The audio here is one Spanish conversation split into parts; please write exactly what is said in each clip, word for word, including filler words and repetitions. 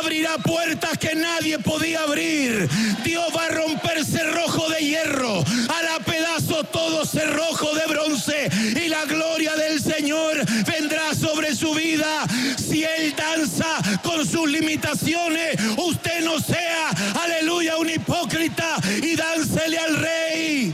abrirá puertas que nadie podía abrir. Dios va a romper cerrojo de hierro, hará pedazo todo cerrojo de bronce, y la gloria del Señor vendrá sobre su vida. Si Él danza con sus limitaciones, usted no sea, aleluya, un hipócrita, y dánsele al Rey.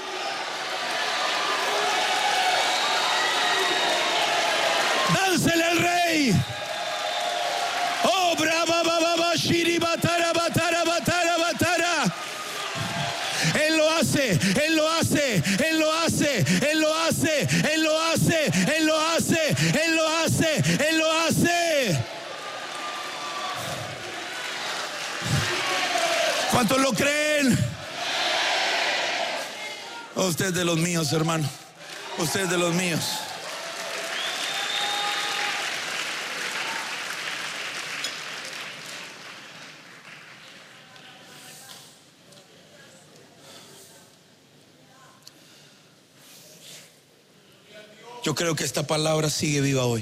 Dánsele al Rey. Oh, brava, baba, bashiri, batara, batara, batara, batara. Él lo hace, Él lo hace, Él lo hace, Él lo hace, Él lo hace, Él lo hace, Él lo hace, Él lo hace. ¿Cuántos lo creen? Oh, usted es de los míos, hermano. Usted es de los míos. Yo creo que esta palabra sigue viva hoy.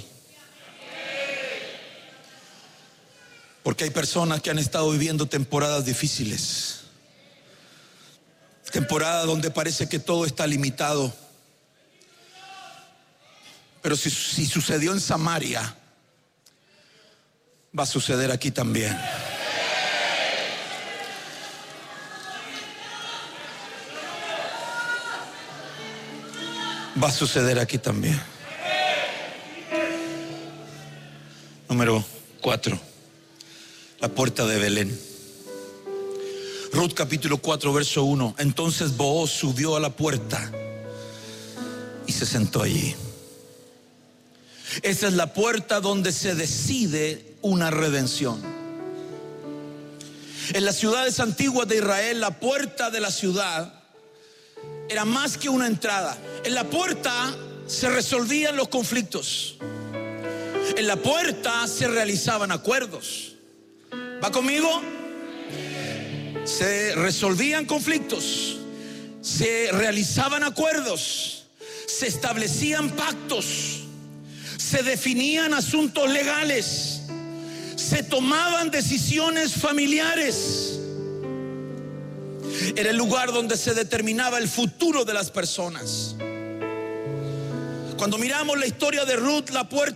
Porque hay personas que han estado viviendo temporadas difíciles. Temporadas donde parece que todo está limitado. Pero si, si sucedió en Samaria, va a suceder aquí también. Va a suceder aquí también. Número cuatro. La puerta de Belén. Ruth capítulo cuatro verso uno. Entonces Booz subió a la puerta y se sentó allí. Esa es la puerta donde se decide una redención. En las ciudades antiguas de Israel, la puerta de la ciudad era más que una entrada. En la puerta se resolvían los conflictos. En la puerta se realizaban acuerdos. ¿Va conmigo? Se resolvían conflictos, se realizaban acuerdos, se establecían pactos, se definían asuntos legales, se tomaban decisiones familiares. Era el lugar donde se determinaba el futuro de las personas. Cuando miramos la historia de Ruth, la puerta